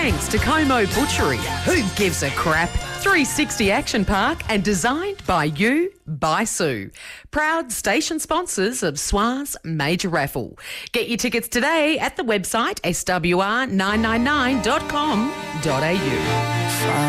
thanks to Como Butchery, Who Gives a Crap, 360 Action Park, and designed by you, by Sue. Proud station sponsors of SWA's Major Raffle. Get your tickets today at the website swr999.com.au.